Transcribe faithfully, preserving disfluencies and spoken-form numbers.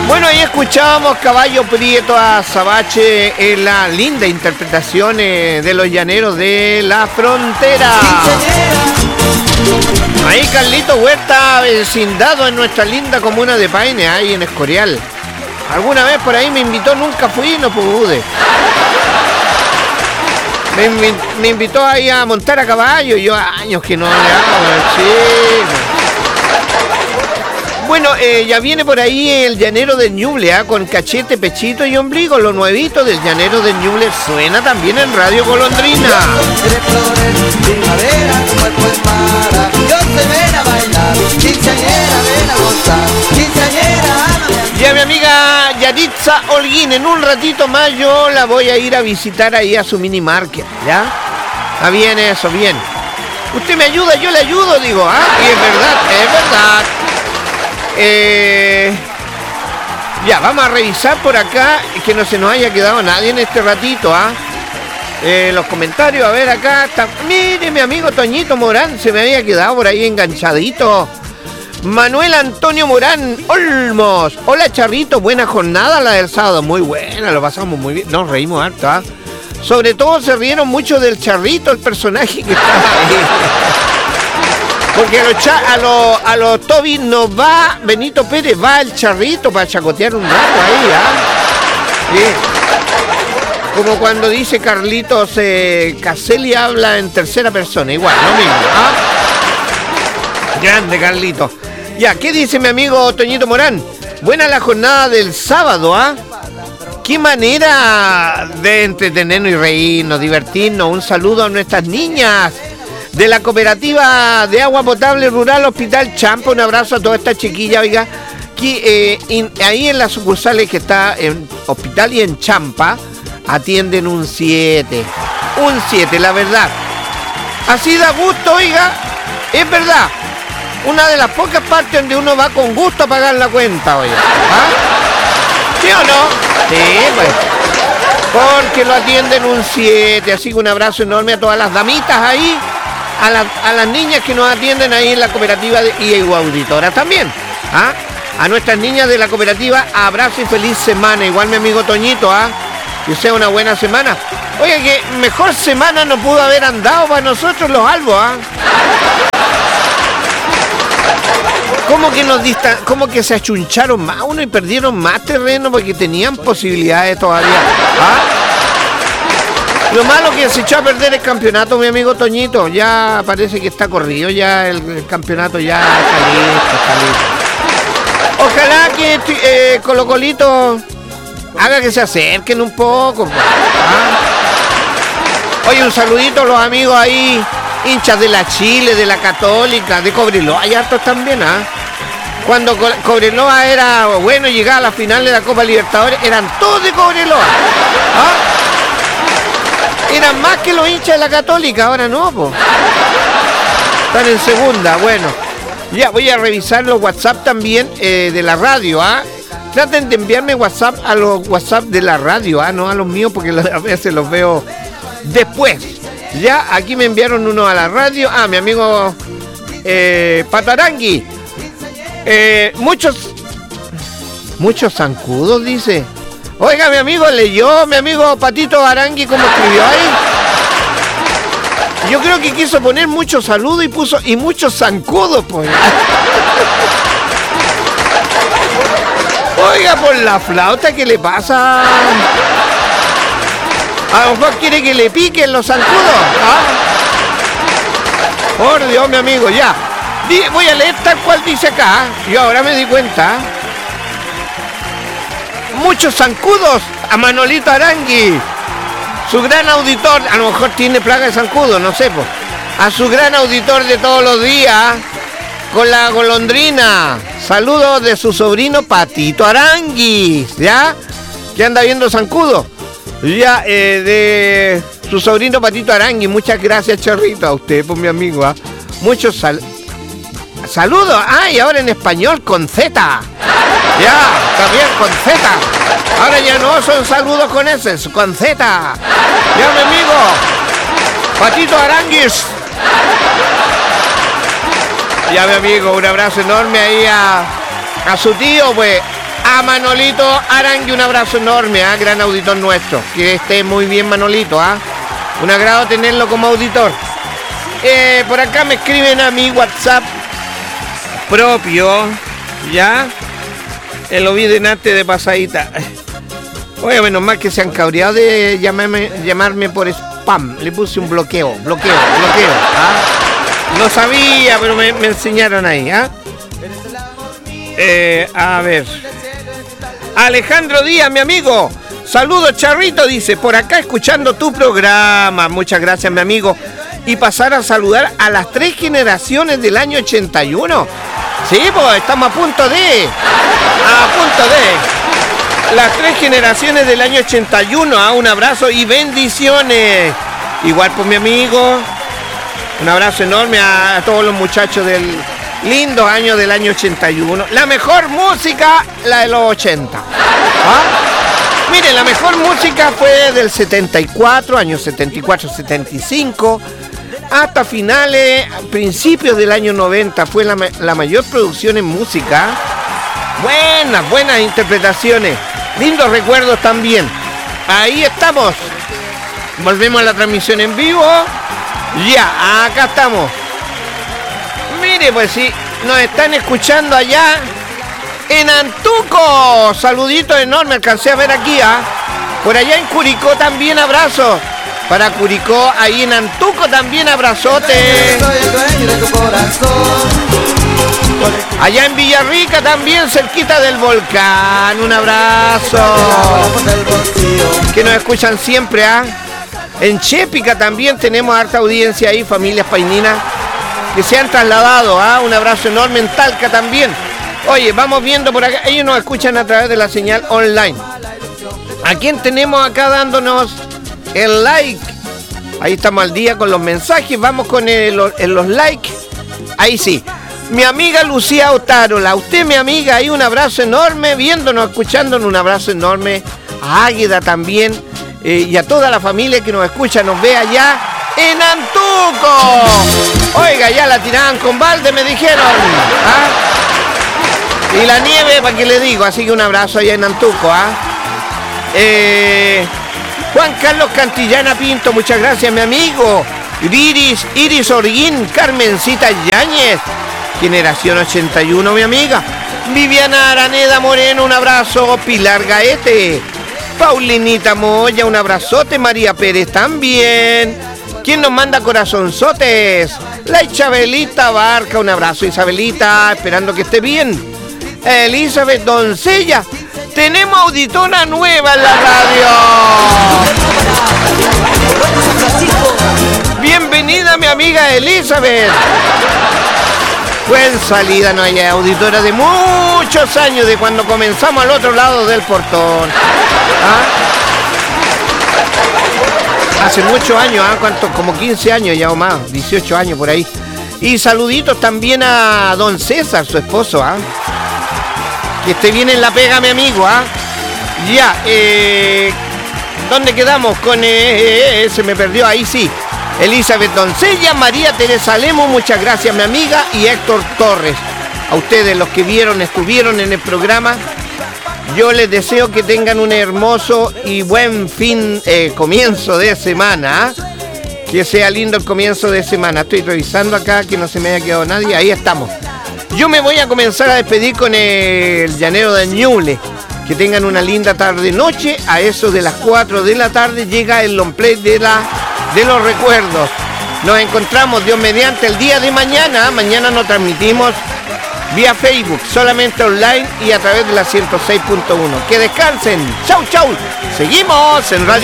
Bueno, ahí escuchábamos Caballo Prieto a Azabache en la linda interpretación eh, de los llaneros de la frontera. Ahí Carlito Huerta, vecindado en nuestra linda comuna de Paine, ahí en Escorial. Alguna vez por ahí me invitó, nunca fui, no pude. Me, me, me invitó ahí a montar a caballo, yo años que no le hago, chico. Bueno, eh, ya viene por ahí el llanero del Ñuble, ¿eh? Con cachete, pechito y ombligo. Lo nuevito del llanero del Ñuble suena también en Radio Golondrina. Ya mi amiga Yaritza Holguín, en un ratito más yo la voy a ir a visitar ahí a su mini market, ¿ya? Está bien eso, bien. Usted me ayuda, yo le ayudo, digo, ¿ah? Y es verdad, es verdad. Eh, ya, vamos a revisar por acá que no se nos haya quedado nadie en este ratito, ¿ah? Eh, los comentarios, a ver acá está. Mire, mi amigo Toñito Morán, se me había quedado por ahí enganchadito. Manuel Antonio Morán Olmos. Hola Charrito, buena jornada la del sábado. Muy buena, lo pasamos muy bien. Nos reímos harto, ¿ah? Sobre todo se rieron mucho del Charrito, el personaje que estaba ahí. Porque a los, cha- a los, a los Toby no va Benito Pérez, va el Charrito para chacotear un rato ahí, ¿ah? Sí. Como cuando dice Carlitos, eh, Caselli habla en tercera persona, igual, lo mismo, ¿ah? Grande Carlitos. Ya, ¿qué dice mi amigo Toñito Morán? Buena la jornada del sábado, ¿ah? Qué manera de entretenernos y reírnos, divertirnos. Un saludo a nuestras niñas de la cooperativa de agua potable rural Hospital Champa. Un abrazo a toda esta chiquilla, oiga. Aquí, eh, in, ahí en las sucursales que está en Hospital y en Champa, atienden un siete. Un siete, la verdad. Así da gusto, oiga. Es verdad. Una de las pocas partes donde uno va con gusto a pagar la cuenta, oiga. ¿Ah? ¿Sí o no? Sí, pues. Porque lo atienden un siete. Así que un abrazo enorme a todas las damitas ahí. A, la, a las niñas que nos atienden ahí en la cooperativa de, y auditoras también. ¿Ah? A nuestras niñas de la cooperativa, abrazo y feliz semana. Igual mi amigo Toñito, ¿ah? Que sea una buena semana. Oye, que mejor semana no pudo haber andado para nosotros los albos, ¿ah? ¿Cómo que nos distan, cómo que se achuncharon más uno y perdieron más terreno porque tenían posibilidades todavía? ¿Ah? Lo malo que se echó a perder el campeonato, mi amigo Toñito. Ya parece que está corrido, ya el, el campeonato ya está listo, está listo. Ojalá que eh, Colo Colito haga que se acerquen un poco. ¿Ah? Oye, un saludito a los amigos ahí, hinchas de la Chile, de la Católica, de Cobreloa. Hay hartos también, ¿ah? Cuando Co- Cobreloa era bueno, llegaba a la final de la Copa Libertadores, eran todos de Cobreloa. ¿Ah? Eran más que los hinchas de la Católica, ahora no, po. Están en segunda, bueno. Ya, voy a revisar los WhatsApp también eh, de la radio, ¿ah? Traten de enviarme WhatsApp a los WhatsApp de la radio, ¿ah? No a los míos porque a veces los veo después. Ya, aquí me enviaron uno a la radio. Ah, mi amigo eh, Patarangui. Eh, muchos, muchos zancudos, dice. Oiga, mi amigo leyó, mi amigo Patito Arangui, como escribió ahí. Yo creo que quiso poner muchos saludos y puso, y muchos zancudos, pues. Oiga, por la flauta, ¿qué le pasa? A lo mejor quiere que le piquen los zancudos, ¿ah? Por Dios, mi amigo, ya. Voy a leer tal cual dice acá. Yo ahora me di cuenta. Muchos zancudos a Manolito Arangui. Su gran auditor, a lo mejor tiene plaga de zancudo, no sé, pues. A su gran auditor de todos los días, con la golondrina. Saludos de su sobrino Patito Arangui, ¿ya? Que anda viendo zancudo. Ya, eh, de su sobrino Patito Arangui. Muchas gracias, Charrito, a usted, pues, mi amigo, ¿ah? Muchos sal- saludos. Ah, y ahora en español, con Z. Ya, también con Z. Ahora ya no son saludos con S, con Z. Ya, mi amigo Patito Aranguis. Ya, mi amigo, un abrazo enorme ahí a, a su tío, pues, A Manolito Arangui, un abrazo enorme, ¿eh? Gran auditor nuestro. Que esté muy bien, Manolito, ¿ah? ¿eh? Un agrado tenerlo como auditor. Eh, por acá me escriben a mi WhatsApp propio, ¿ya? El Ovidenate de pasadita. Oye, menos mal que se han cabreado de llamarme, llamarme por spam. Le puse un bloqueo, bloqueo, bloqueo. ¿Ah? No sabía, pero me, me enseñaron ahí, ¿ah? ¿eh? Eh, a ver. Alejandro Díaz, mi amigo. Saludos, Charrito, dice, por acá escuchando tu programa. Muchas gracias, mi amigo. Y pasar a saludar a las tres generaciones del año ochenta y uno. Sí, pues estamos a punto de... A punto de... Las tres generaciones del año ochenta y uno. ¿Ah? Un abrazo y bendiciones. Igual por mi amigo. Un abrazo enorme a, a todos los muchachos del lindo año del año ochenta y uno. La mejor música, la de los ochenta. ¿Ah? Mire, la mejor música fue del setenta y cuatro, años setenta y cuatro, setenta y cinco, hasta finales, principios del año noventa. Fue la, la mayor producción en música. Buenas, buenas interpretaciones. Lindos recuerdos también. Ahí estamos. Volvemos a la transmisión en vivo. Ya, acá estamos. Mire, pues sí, nos están escuchando allá en Antuco. Saludito enorme, alcancé a ver aquí, ¿ah? Por allá en Curicó también abrazo. Para Curicó, ahí en Antuco también abrazote. Allá en Villarrica también, cerquita del volcán. Un abrazo. Que nos escuchan siempre, ¿ah? En Chépica también tenemos harta audiencia ahí, familias paininas que se han trasladado, ¿ah? Un abrazo enorme en Talca también. Oye, vamos viendo por acá, ellos nos escuchan a través de la señal online. ¿A quién tenemos acá dándonos el like? Ahí estamos al día con los mensajes, vamos con el, el, los likes. Ahí sí. Mi amiga Lucía Otárola, usted mi amiga, ahí un abrazo enorme, viéndonos, escuchándonos, un abrazo enorme. A Águeda también, eh, y a toda la familia que nos escucha, nos ve allá en Antuco. Oiga, ya la tiraban con balde, me dijeron. ¿Ah? Y la nieve, ¿para qué le digo? Así que un abrazo allá en Antuco. ¿Ah? Eh, Juan Carlos Cantillana Pinto, muchas gracias, mi amigo. Iris, Iris Orguín, Carmencita Yáñez, generación ochenta y uno, mi amiga. Viviana Araneda Moreno, un abrazo. Pilar Gaete, Paulinita Moya, un abrazote. María Pérez también. ¿Quién nos manda corazonzotes? La Isabelita Barca, un abrazo, Isabelita, esperando que esté bien. Elizabeth Doncella, tenemos auditora nueva en la radio. Bienvenida, mi amiga Elizabeth. Buen salida, no hay auditora de muchos años, de cuando comenzamos al otro lado del portón. ¿Ah? Hace muchos años, ¿ah? ¿Cuántos? Como quince años ya o más, dieciocho años por ahí. Y saluditos también a don César, su esposo, ¿ah? Que esté bien en la pega, mi amigo, ¿ah? Ya, eh... ¿dónde quedamos? Con... Eh, eh, se me perdió, ahí sí. Elizabeth Doncella, María Teresa Lemo, muchas gracias, mi amiga. Y Héctor Torres. A ustedes, los que vieron, estuvieron en el programa, yo les deseo que tengan un hermoso y buen fin, eh, comienzo de semana, ¿eh? Que sea lindo el comienzo de semana. Estoy revisando acá que no se me haya quedado nadie. Ahí estamos. Yo me voy a comenzar a despedir con el llanero de Ñuble. Que tengan una linda tarde-noche. A eso de las cuatro de la tarde llega el long play de, la, de los recuerdos. Nos encontramos, Dios mediante, el día de mañana. Mañana nos transmitimos vía Facebook, solamente online y a través de la ciento seis punto uno. Que descansen. Chau, chau. Seguimos en Radio